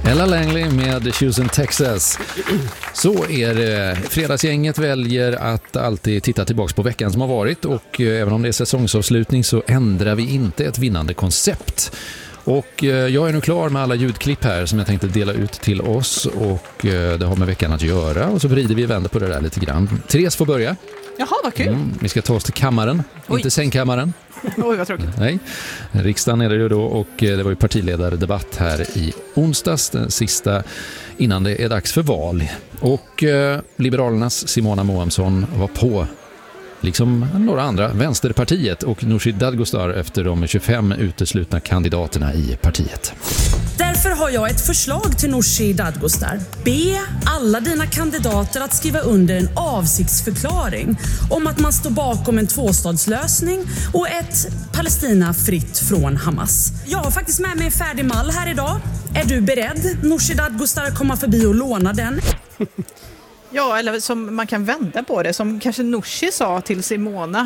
Ella Langley med Houston, Texas. Så är det. Fredagsgänget väljer att alltid titta tillbaka på veckan som har varit, och även om det är säsongsavslutning så ändrar vi inte ett vinnande koncept. Och jag är nu klar med alla ljudklipp här som jag tänkte dela ut till oss, och det har med veckan att göra, och så vrider vi och vänder på det där lite grann. Therese får börja. Jaha, vad kul. Vi ska ta oss till kammaren, inte sängkammaren. Oj, vad tråkigt. Nej, riksdagen är det ju då, och det var ju partiledardebatt här i onsdags, den sista innan det är dags för val. Och Liberalernas Simona Moamsson var på, liksom några andra, Vänsterpartiet och Nooshi Dadgostar efter de 25 uteslutna kandidaterna i partiet. Därför har jag ett förslag till Nooshi Dadgostar. Be alla dina kandidater att skriva under en avsiktsförklaring om att man står bakom en tvåstadslösning och ett Palestina fritt från Hamas. Jag har faktiskt med mig en färdig mall här idag. Är du beredd, Nooshi Dadgostar, att komma förbi och låna den? Ja, eller som man kan vända på det, som kanske Nooshi sa till Simona.